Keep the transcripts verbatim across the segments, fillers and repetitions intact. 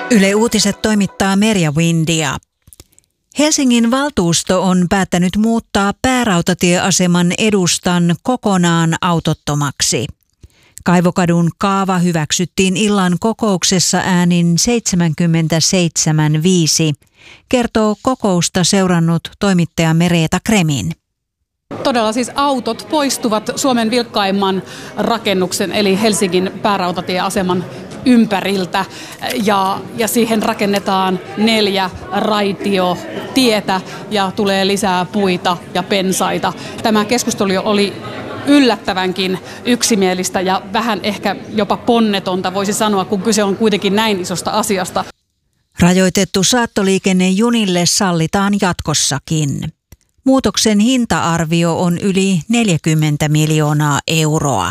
Yle Uutiset toimittaa Merja Windia. Helsingin valtuusto on päättänyt muuttaa päärautatieaseman edustan kokonaan autottomaksi. Kaivokadun kaava hyväksyttiin illan kokouksessa äänin seitsemänkymmentäseitsemän viisi, kertoo kokousta seurannut toimittaja Mereta Kremin. Todella siis autot poistuvat Suomen vilkkaimman rakennuksen eli Helsingin päärautatieaseman ympäriltä ja, ja siihen rakennetaan neljä raitiotietä ja tulee lisää puita ja pensaita. Tämä keskustelu oli yllättävänkin yksimielistä ja vähän ehkä jopa ponnetonta voisi sanoa, kun kyse on kuitenkin näin isosta asiasta. Rajoitettu saattoliikenne junille sallitaan jatkossakin. Muutoksen hinta-arvio on yli neljäkymmentä miljoonaa euroa.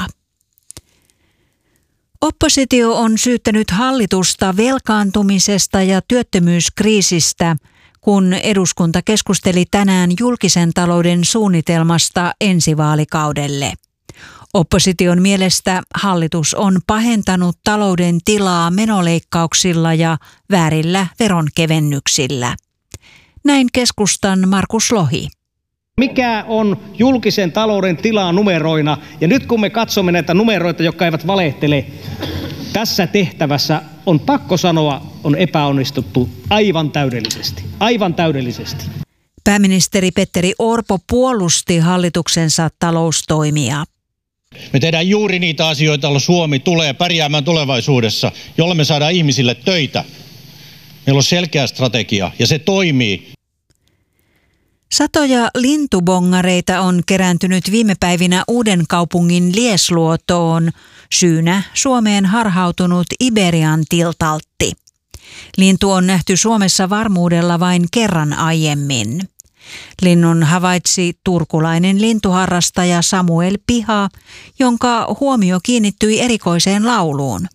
Oppositio on syyttänyt hallitusta velkaantumisesta ja työttömyyskriisistä, kun eduskunta keskusteli tänään julkisen talouden suunnitelmasta ensi vaalikaudelle. Opposition mielestä hallitus on pahentanut talouden tilaa menoleikkauksilla ja väärillä veronkevennyksillä. Näin keskustan Markus Lohi. Mikä on julkisen talouden tilaa numeroina? Ja nyt kun me katsomme näitä numeroita, jotka eivät valehtele, tässä tehtävässä on pakko sanoa, on epäonnistuttu aivan täydellisesti. Aivan täydellisesti. Pääministeri Petteri Orpo puolusti hallituksensa taloustoimia. Me tehdään juuri niitä asioita, joilla Suomi tulee pärjäämään tulevaisuudessa, jolla me saadaan ihmisille töitä. Meillä on selkeä strategia ja se toimii. Satoja lintubongareita on kerääntynyt viime päivinä Uudenkaupungin Liesluotoon, syynä Suomeen harhautunut Iberian tiltaltti. Lintu on nähty Suomessa varmuudella vain kerran aiemmin. Linnun havaitsi turkulainen lintuharrastaja Samuel Piha, jonka huomio kiinnittyi erikoiseen lauluun.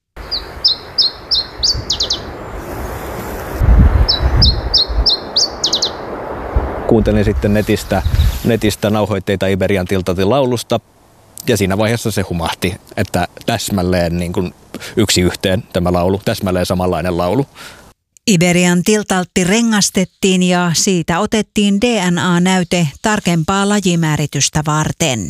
Kuuntelin sitten netistä, netistä nauhoitteita Iberian tiltaltin laulusta ja siinä vaiheessa se humahti, että täsmälleen niin kuin yksi yhteen tämä laulu, täsmälleen samanlainen laulu. Iberian tiltaltti rengastettiin ja siitä otettiin D N A-näyte tarkempaa lajimääritystä varten.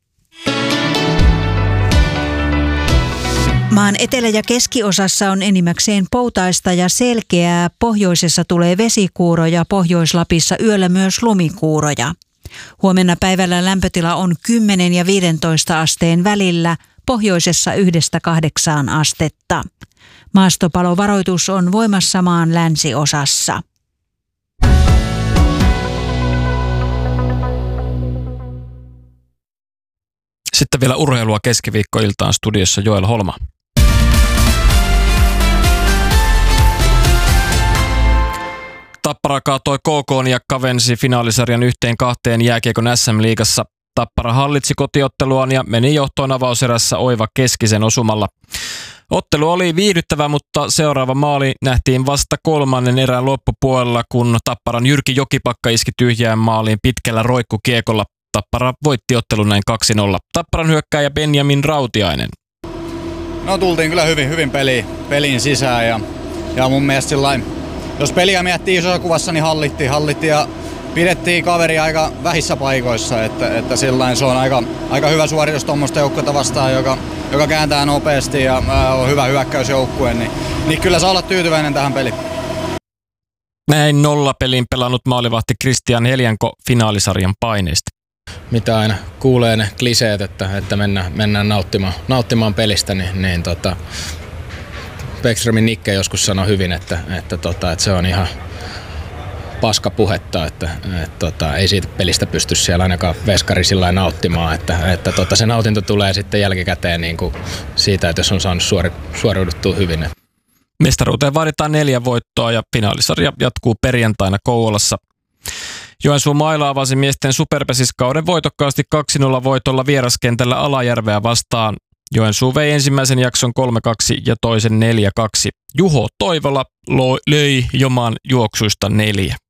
Maan etelä- ja keskiosassa on enimmäkseen poutaista ja selkeää. Pohjoisessa tulee vesikuuroja, Pohjois-Lapissa yöllä myös lumikuuroja. Huomenna päivällä lämpötila on kymmenen ja viisitoista asteen välillä, pohjoisessa yhdestä kahdeksaan astetta. Maastopalovaroitus on voimassa maan länsiosassa. Sitten vielä urheilua keskiviikkoiltaan studiossa Joel Holma. Tappara kaatoi K K:n ja kavensi finaalisarjan yhteen kahteen jääkiekon S M-liigassa. Tappara hallitsi kotiotteluaan ja meni johtoon avauserässä Oiva Keskisen osumalla. Ottelu oli viihdyttävä, mutta seuraava maali nähtiin vasta kolmannen erän loppupuolella, kun Tapparan Jyrki Jokipakka iski tyhjään maaliin pitkällä roikkukiekolla. Tappara voitti ottelun näin kaksi nolla. Tapparan hyökkääjä Benjamin Rautiainen. No tultiin kyllä hyvin, hyvin peliin, peliin sisään ja, ja mun mielestä sillain, jos peliä miettii isossa kuvassa, niin hallittiin, hallittiin ja pidettiin kaveri aika vähissä paikoissa, että, että sillain se on aika, aika hyvä suoritus tuommoista joukkuetta vastaan, joka, joka kääntää nopeasti ja ää, on hyvä hyökkäysjoukkue, niin, niin kyllä saa olla tyytyväinen tähän peliin. Näin nollapelin pelannut maalivahti Kristian Helianko finaalisarjan paineista. Mitä aina kuulee ne kliseet, että, että mennään, mennään nauttimaan, nauttimaan pelistä, niin, niin tota, Bäckströmin Nikke joskus sanoi hyvin, että, että, tota, että se on ihan paska puhetta, että, että tota, ei siitä pelistä pysty siellä ainakaan veskari sillä nauttimaan, että, että tota, se nautinto tulee sitten jälkikäteen niin kuin siitä, että jos on saanut suori, suoriuduttua hyvin. Mestaruuteen vaaditaan neljä voittoa ja finaalisarja jatkuu perjantaina Kouvolassa. Joensuun Maila avasi miesten superpesiskauden voitokkaasti kaksi nolla voitolla vieraskentällä Alajärveä vastaan. Joensuu vei ensimmäisen jakson kolme kaksi ja toisen neljä kaksi. Juho Toivola löi Joman juoksuista neljä.